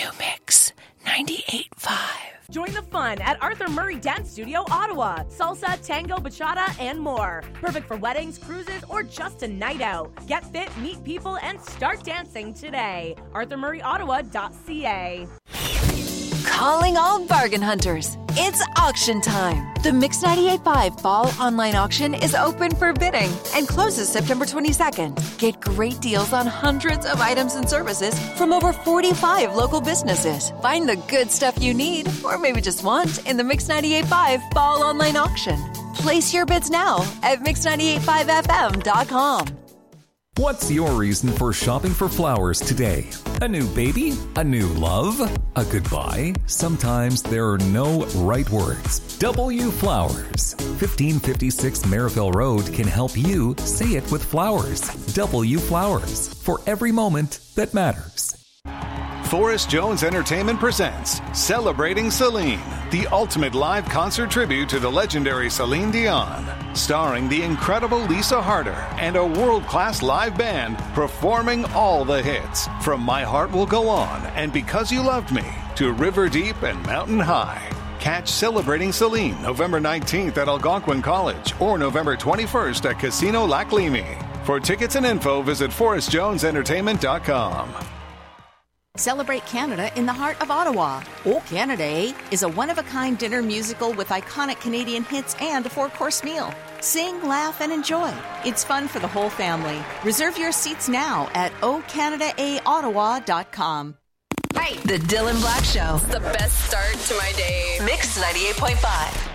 Mix 98.5. Join the fun at Arthur Murray Dance Studio, Ottawa. Salsa, tango, bachata, and more. Perfect for weddings, cruises, or just a night out. Get fit, meet people, and start dancing today. ArthurMurrayOttawa.ca. Calling all bargain hunters. It's auction time. The Mix 98.5 Fall Online Auction is open for bidding and closes September 22nd. Get great deals on hundreds of items and services from over 45 local businesses. Find the good stuff you need, or maybe just want, in the Mix 98.5 Fall Online Auction. Place your bids now at mix985fm.com. What's your reason for shopping for flowers today? A new baby? A new love? A goodbye? Sometimes there are no right words. W Flowers. 1556 Merivale Road can help you say it with flowers. W Flowers. For every moment that matters. Forrest Jones Entertainment presents Celebrating Celine, the ultimate live concert tribute to the legendary Celine Dion. Starring the incredible Lisa Harder and a world-class live band performing all the hits from My Heart Will Go On and Because You Loved Me to River Deep and Mountain High. Catch Celebrating Celine November 19th at Algonquin College or November 21st at Casino Lac Limi. For tickets and info, visit forrestjonesentertainment.com. Celebrate Canada in the heart of Ottawa. O Canada is a one-of-a-kind dinner musical with iconic Canadian hits and a 4-course meal. Sing, laugh, and enjoy. It's fun for the whole family. Reserve your seats now at ocanadaottawa.com. The Dylan Black Show. The best start to my day. Mix 98.5.